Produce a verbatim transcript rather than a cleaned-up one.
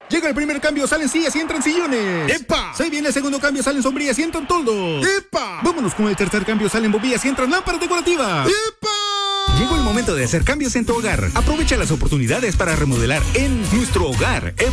Llega el primer cambio, salen sillas y entran sillones. ¡Epa! Se viene el segundo cambio, salen sombrillas y entran toldos. ¡Epa! Vámonos con el tercer cambio, salen bombillas y entran lámparas decorativas. ¡Epa! Llegó el momento de hacer cambios en tu hogar. Aprovecha las oportunidades para remodelar en nuestro hogar.